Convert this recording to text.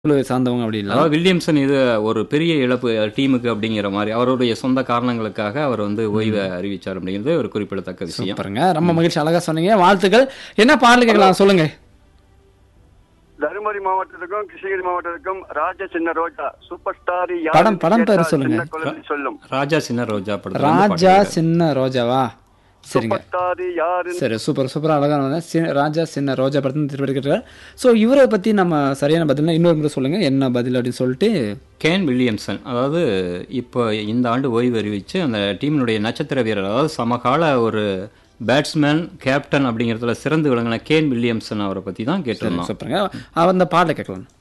குழுவை சார்ந்தவங்க அப்படின்னா அதாவது வில்லியம்சன் இது ஒரு பெரிய இழப்பு டீமுக்கு அப்படிங்கிற மாதிரி அவருடைய சொந்த காரணங்களுக்காக அவர் வந்து ஓய்வை அறிவிச்சார் அப்படிங்கிறது ஒரு குறிப்பிடத்தக்க விஷயம். சூப்பருங்க. ரொம்ப மகிழ்ச்சி, அழகா சொன்னீங்க. வாழ்த்துக்கள். என்ன பாடல் கேட்கலாம் சொல்லுங்க. தருமபுரி மாவட்டத்துக்கும் கிருஷ்ணகிரி மாவட்டத்துக்கும் ராஜா சின்ன ரோஜா சூப்பர் ஸ்டார் படம் பேரு சொல்லுங்க. சொல்லும் ராஜா சின்ன ரோஜா படத்துல ராஜா சின்ன ரோஜாவா? சரிங்க, சூப்பர் ஸ்டார் யாரு? சரி, சூப்பர் அழகான ராஜா சின்ன ரோஜா படத்தில் திருப்பி. ஸோ இவரை பற்றி நம்ம சரியான பதில்னா இன்னொரு முறை சொல்லுங்க, என்ன பதில் அப்படின்னு சொல்லிட்டு. கேன் வில்லியம்சன், அதாவது இப்போ இந்த ஆண்டு ஓய்வு அறிவிச்சு அந்த டீமினுடைய நட்சத்திர வீரர், அதாவது சமகால ஒரு பேட்ஸ்மேன் கேப்டன் அப்படிங்கிறதுல சிறந்து விளங்கின கேன் வில்லியம்சன் அவரை பற்றி தான் கேட்டிருந்தோம். சூப்பருங்க. அந்த பாடலை கேட்கலாம்.